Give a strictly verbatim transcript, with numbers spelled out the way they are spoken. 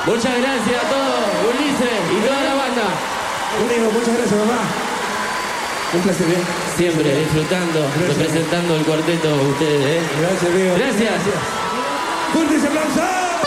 Muchas gracias a todos, Ulises y toda la banda. Amigo, muchas gracias, mamá. Un placer, ¿eh? Siempre disfrutando, gracias, representando el cuarteto ustedes, ¿eh? Gracias, amigo. Gracias. Fuertes aplausos.